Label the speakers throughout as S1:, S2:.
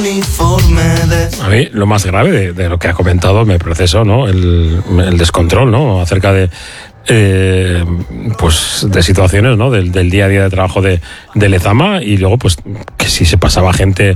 S1: A mí lo más grave de lo que ha comentado me proceso, ¿no? El descontrol, ¿no? Acerca de pues de situaciones, ¿no? Del día a día de trabajo de Lezama, y luego pues que si se pasaba gente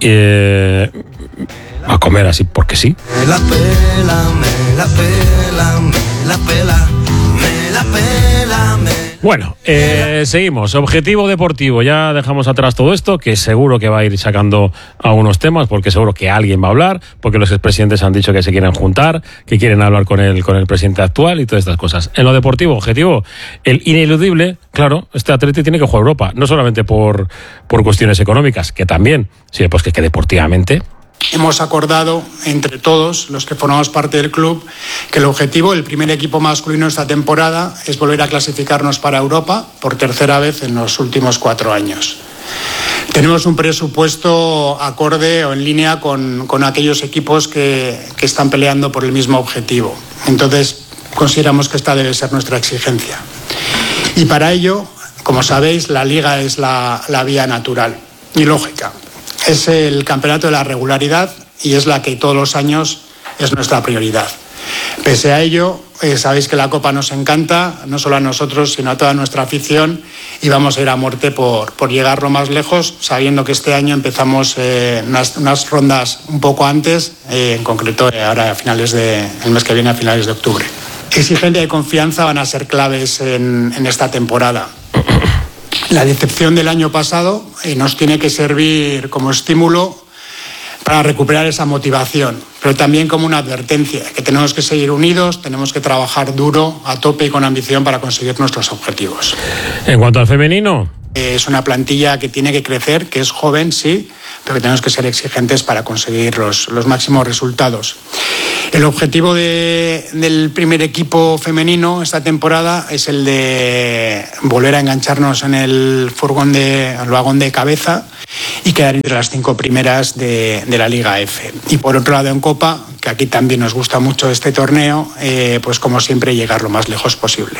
S1: a comer así porque sí.
S2: Me la pela, me la pela, me la pela, me la pela, me...
S1: Bueno, seguimos. Objetivo deportivo. Ya dejamos atrás todo esto, que seguro que va a ir sacando algunos temas, porque seguro que alguien va a hablar, porque los expresidentes han dicho que se quieren juntar, que quieren hablar con el presidente actual y todas estas cosas. En lo deportivo, objetivo, el ineludible, claro, este Atleti tiene que jugar Europa, no solamente por cuestiones económicas, que también, sí, pues que deportivamente...
S3: Hemos acordado entre todos los que formamos parte del club que el objetivo del primer equipo masculino esta temporada es volver a clasificarnos para Europa por tercera vez en los últimos 4 años. Tenemos un presupuesto acorde o en línea con aquellos equipos que están peleando por el mismo objetivo. Entonces, consideramos que esta debe ser nuestra exigencia. Y para ello, como sabéis, la Liga es la vía natural y lógica. Es el campeonato de la regularidad y es la que todos los años es nuestra prioridad. Pese a ello, sabéis que la Copa nos encanta, no solo a nosotros, sino a toda nuestra afición, y vamos a ir a muerte por llegar lo más lejos, sabiendo que este año empezamos unas rondas un poco antes, en concreto ahora el mes que viene, a finales de octubre. Exigencia y confianza van a ser claves en esta temporada. La decepción del año pasado nos tiene que servir como estímulo para recuperar esa motivación, pero también como una advertencia, que tenemos que seguir unidos, tenemos que trabajar duro, a tope y con ambición para conseguir nuestros objetivos.
S1: En cuanto al femenino...
S3: Es una plantilla que tiene que crecer, que es joven, sí, pero que tenemos que ser exigentes para conseguir los máximos resultados. El objetivo del primer equipo femenino esta temporada es el de volver a engancharnos en el vagón de cabeza y quedar entre las 5 primeras de la Liga F. Y por otro lado en Copa, que aquí también nos gusta mucho este torneo, pues como siempre llegar lo más lejos posible.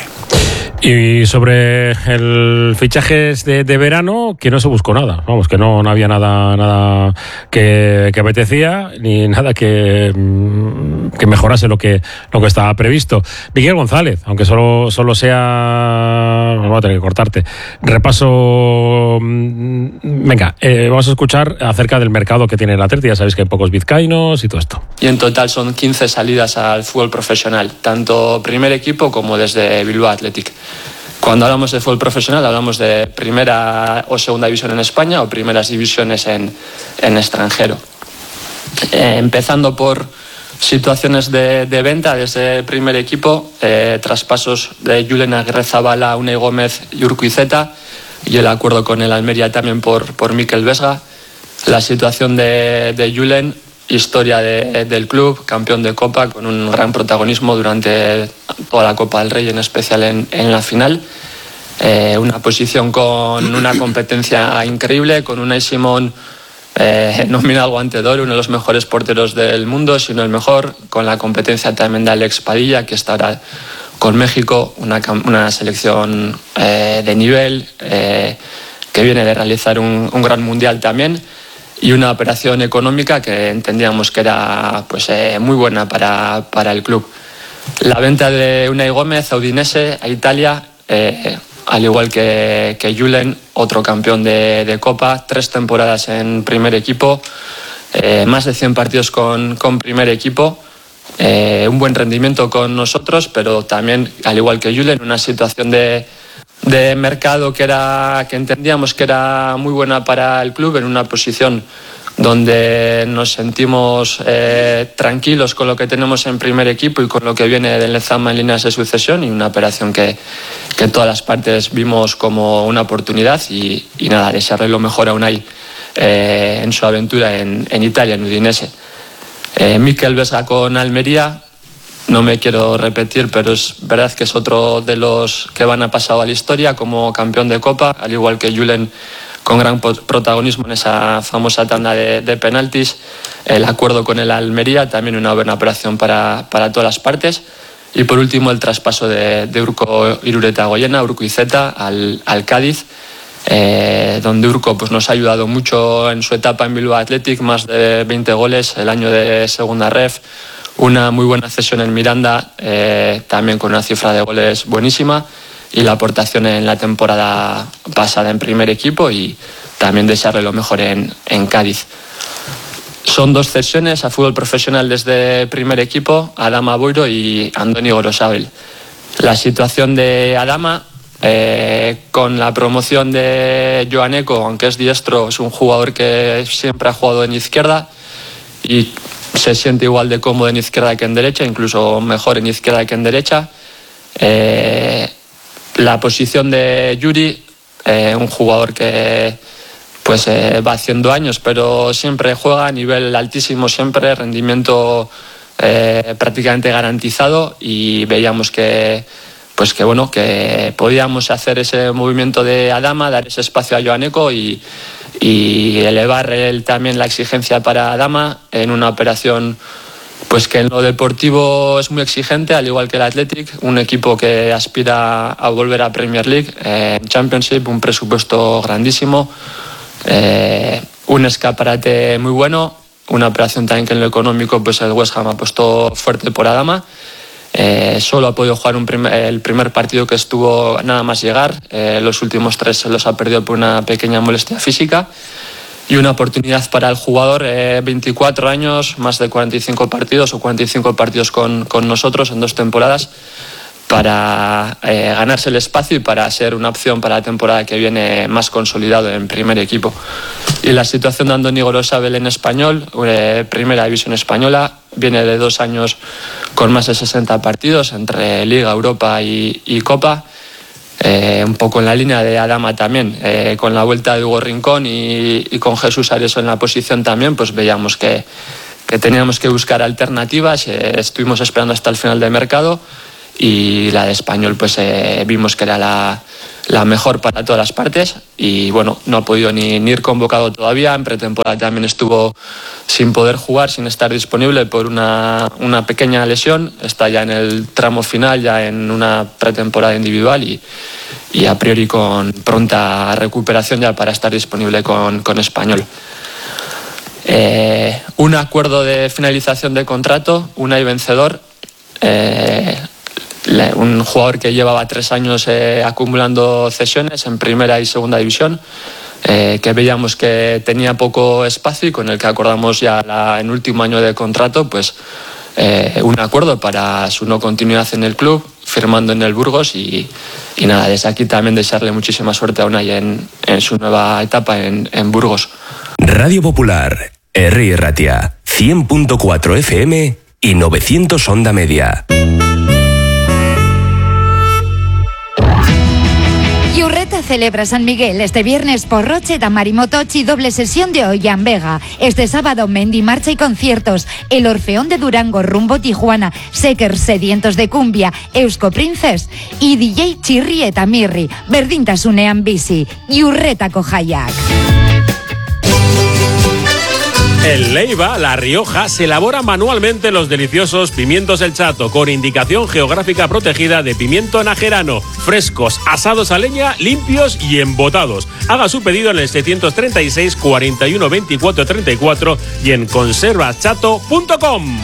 S1: Y sobre el fichajes de verano, que no se buscó nada. Vamos, que no había nada que apetecía, ni nada que mejorase lo que estaba previsto. Miguel González, aunque solo sea... Voy a tener que cortarte. Repaso... Venga, vamos a escuchar acerca del mercado que tiene el Atleti. Ya sabéis que hay pocos vizcaínos y todo esto.
S4: Y en total son 15 salidas al fútbol profesional, tanto primer equipo como desde Bilbao Athletic. Cuando hablamos de fútbol profesional hablamos de primera o segunda división en España o primeras divisiones en extranjero. Empezando por situaciones de venta desde el primer equipo, traspasos de Julen Aguirrezabala, Unai Gómez y Urquieta, y el acuerdo con el Almería también por Mikel Vesga. La situación de Julen, historia del club, campeón de Copa con un gran protagonismo durante toda la Copa del Rey, en especial en la final. Una posición con una competencia increíble, con Unai Simón nominado Guante de Oro, uno de los mejores porteros del mundo, si no el mejor, con la competencia también de Alex Padilla, que está ahora con México, una selección de nivel, que viene de realizar un gran mundial también, y una operación económica que entendíamos que era pues muy buena para el club. La venta de Unai Gómez a Udinese, a Italia, al igual que Julen, otro campeón de Copa, 3 temporadas en primer equipo, más de 100 partidos con primer equipo, un buen rendimiento con nosotros, pero también, al igual que Julen, una situación de mercado que entendíamos que era muy buena para el club, en una posición donde nos sentimos tranquilos con lo que tenemos en primer equipo y con lo que viene del Lezama en líneas de sucesión, y una operación que todas las partes vimos como una oportunidad, y nada, desearle lo mejor a Unai en su aventura en Italia, en Udinese. Mikel Vesga con Almería, no me quiero repetir, pero es verdad que es otro de los que van a pasar a la historia como campeón de Copa, al igual que Julen, con gran protagonismo en esa famosa tanda de penaltis. El acuerdo con el Almería, también una buena operación para todas las partes. Y por último, el traspaso de Urko Irureta-Goyena, Urquieta, al Cádiz, donde Urko pues, nos ha ayudado mucho en su etapa en Bilbao Athletic, más de 20 goles el año de segunda ref, una muy buena cesión en Miranda, también con una cifra de goles buenísima, y la aportación en la temporada pasada en primer equipo, y también desearle lo mejor en Cádiz. Son 2 cesiones a fútbol profesional desde primer equipo, Adama Boiro y Andoni Gorosabel. La situación de Adama, con la promoción de Joaneko, aunque es diestro, es un jugador que siempre ha jugado en izquierda y se siente igual de cómodo en izquierda que en derecha, incluso mejor en izquierda que en derecha. La posición de Yuri, un jugador que pues va haciendo años, pero siempre juega a nivel altísimo, siempre rendimiento prácticamente garantizado, y veíamos que podíamos hacer ese movimiento de Adama, dar ese espacio a Joaneko y elevar también la exigencia para Adama en una operación pues que en lo deportivo es muy exigente, al igual que el Athletic, un equipo que aspira a volver a Premier League, en Championship, un presupuesto grandísimo, un escaparate muy bueno, una operación también que en lo económico pues el West Ham ha puesto fuerte por Adama. Solo ha podido jugar el primer partido que estuvo nada más llegar, los últimos 3 se los ha perdido por una pequeña molestia física, y una oportunidad para el jugador, 24 años, más de 45 partidos o 45 partidos con nosotros en 2 temporadas, para ganarse el espacio y para ser una opción para la temporada que viene más consolidado en primer equipo. Y la situación de Andoni Gorosabel en Español, primera división española, viene de 2 años con más de 60 partidos entre Liga, Europa y Copa, un poco en la línea de Adama también, con la vuelta de Hugo Rincón y con Jesús Areso en la posición también, pues veíamos que teníamos que buscar alternativas, estuvimos esperando hasta el final de mercado, y la de Español pues vimos que era la mejor para todas las partes, y bueno, no ha podido ni ir convocado todavía. En pretemporada también estuvo sin poder jugar, sin estar disponible por una pequeña lesión. Está ya en el tramo final, ya en una pretemporada individual, y a priori con pronta recuperación ya para estar disponible con Español. Un acuerdo de finalización de contrato, Unai vencedor, un jugador que llevaba 3 años acumulando cesiones en primera y segunda división, que veíamos que tenía poco espacio y con el que acordamos ya en último año de contrato pues un acuerdo para su no continuidad en el club, firmando en el Burgos, y nada, desde aquí también desearle muchísima suerte a Unai en su nueva etapa en Burgos.
S5: Radio Popular, Herri Ratia, 100.4 FM y 900 onda media.
S6: Iurreta celebra San Miguel este viernes por Roche da Marimotochi, doble sesión de Ollán Vega. Este sábado Mendy marcha y conciertos, el Orfeón de Durango rumbo Tijuana, Sekers sedientos de cumbia, Eusko Princes y DJ Chirri eta Mirri, berdintasunean bizi, Iurreta Kojaiak.
S1: En Leiva, La Rioja, se elaboran manualmente los deliciosos pimientos El Chato, con indicación geográfica protegida de pimiento najerano, frescos, asados a leña, limpios y embotados. Haga su pedido en el 636 41 24 34 y en conservaschato.com.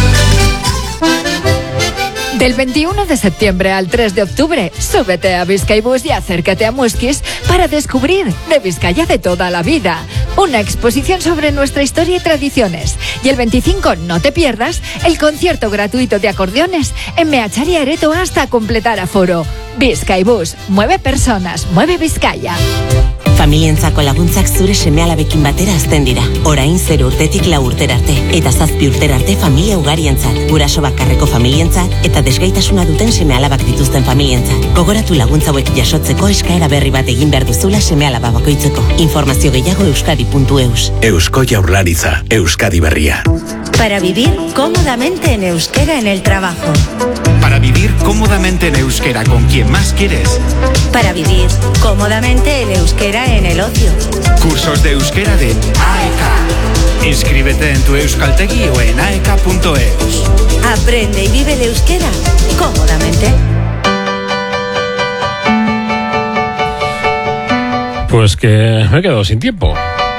S7: Del 21 de septiembre al 3 de octubre, súbete a Bizkaibus y acércate a Muskis para descubrir de Vizcaya de toda la vida. Una exposición sobre nuestra historia y tradiciones. Y el 25, no te pierdas, el concierto gratuito de acordeones en Meacharia Areto hasta completar aforo. Bizkaibus, mueve personas, mueve Vizcaya.
S8: Familientzako laguntzak zure seme-alabekin batera azten dira. Orain 0 urtetik 4 urtera arte. Eta 7 urtera arte familia ugarientzat. Guraso bakarreko familientzat eta desgaitasuna duten seme-alabak dituzten familientzat. Gogoratu laguntza hauek jasotzeko eskaera berri bat egin behar duzula seme-alaba bakoitzeko. Informazio gehiago euskadi.eus.
S5: Eusko Jaurlaritza, Euskadi Berria.
S9: Para vivir cómodamente en euskera en el trabajo.
S10: Para vivir cómodamente en euskera con quien más quieres.
S9: Para vivir cómodamente en euskera en el ocio.
S10: Cursos de euskera de AEK. Inscríbete en tu euskaltegi o en aek.eus.
S9: Aprende y vive el euskera cómodamente.
S1: Pues que me he quedado sin tiempo.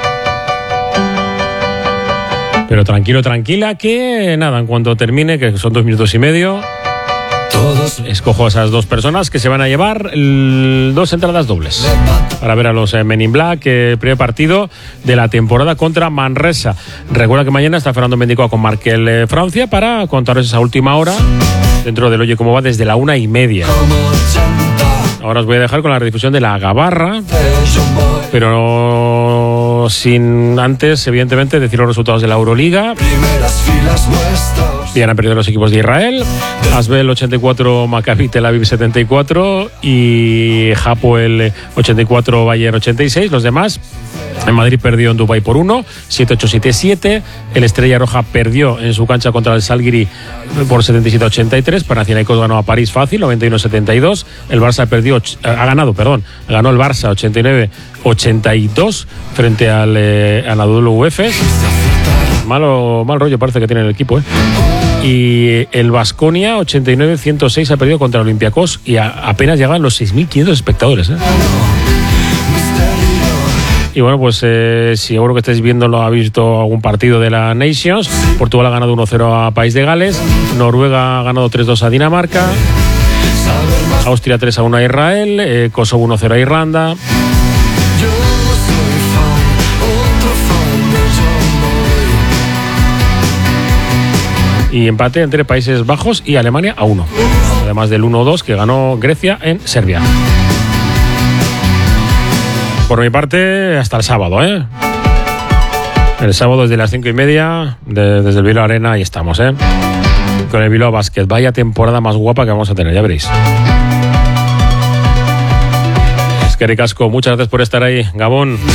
S1: Pero tranquilo, tranquila, que nada, en cuanto termine, que son 2 minutos y medio, escojo a esas 2 personas que se van a llevar 2 entradas dobles para ver a los Men in Black, primer partido de la temporada contra Manresa. Recuerda que mañana está Fernando Mendicoa con Markel Francia para contaros esa última hora dentro del Oye Cómo Va desde la 1:30. Ahora os voy a dejar con la redifusión de la Gabarra, pero sin antes, evidentemente, decir los resultados de la Euroliga. Bien, han perdido los equipos de Israel. Asbel 84, Maccabi Tel Aviv 74 y Hapoel 84, Bayern 86. Los demás, en Madrid perdió en Dubái por 1, 7-8-7-7. El Estrella Roja perdió en su cancha contra el Salguiri por 77-83. Panathinaikos ganó a París fácil, 91-72. El Barça ganó el Barça 89-82 frente al Anadolu Efes. Mal rollo parece que tiene el equipo, Y el Baskonia 89-106 ha perdido contra el Olympiacos y apenas llegan los 6.500 espectadores, Y bueno, pues si seguro que estáis viendo, habéis visto algún partido de la Nations. Portugal ha ganado 1-0 a País de Gales. Noruega ha ganado 3-2 a Dinamarca. Austria 3-1 a Israel. Kosovo 1-0 a Irlanda. Y empate entre Países Bajos y Alemania a 1. Además del 1-2 que ganó Grecia en Serbia. Por mi parte, hasta el sábado, El sábado desde las 5:30, desde el Bilbao Arena, ahí estamos, Con el Bilbao Basket. Vaya temporada más guapa que vamos a tener, ya veréis. Es que ricasco, muchas gracias por estar ahí, Gabón.